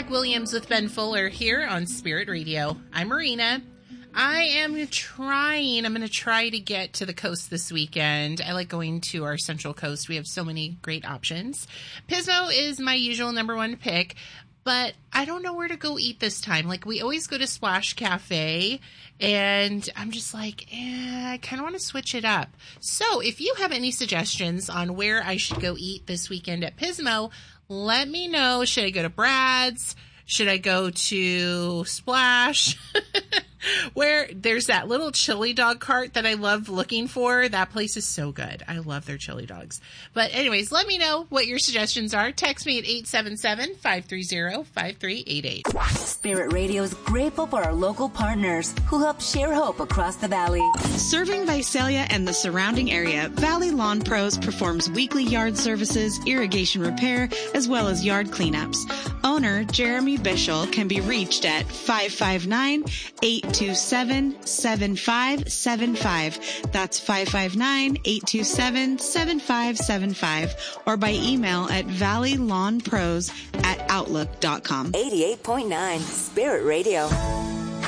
Mike Williams with Ben Fuller here on Spirit Radio. I'm Marina. I'm going to try to get to the coast this weekend. I like going to our Central Coast. We have so many great options. Pismo is my usual number one pick, but I don't know where to go eat this time. Like, we always go to Splash Cafe, and I'm just like, I kind of want to switch it up. So if you have any suggestions on where I should go eat this weekend at Pismo, let me know. Should I go to Brad's? Should I go to Splash? Where there's that little chili dog cart that I love looking for. That place is so good. I love their chili dogs. But anyways, let me know what your suggestions are. Text me at 877-530-5388. Spirit Radio is grateful for our local partners who help share hope across the valley. Serving Visalia and the surrounding area, Valley Lawn Pros performs weekly yard services, irrigation repair, as well as yard cleanups. Owner Jeremy Bishel can be reached at 559-827-7575. That's 559-827-7575. Or by email at valleylawnpros@outlook.com. 88.9 Spirit Radio.